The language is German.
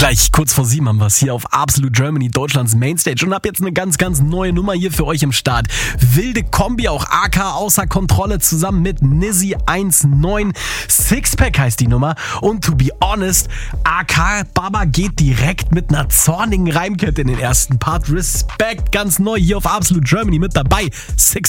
Gleich kurz vor 7 haben wir es hier auf Absolute Germany, Deutschlands Mainstage, und hab jetzt eine ganz, ganz neue Nummer hier für euch im Start. Wilde Kombi, auch AK außer Kontrolle, zusammen mit Nizzy 19. Sixpack heißt die Nummer, und to be honest, AK Baba geht direkt mit einer zornigen Reimkette in den ersten Part. Respekt, ganz neu hier auf Absolute Germany mit dabei. Sixpack.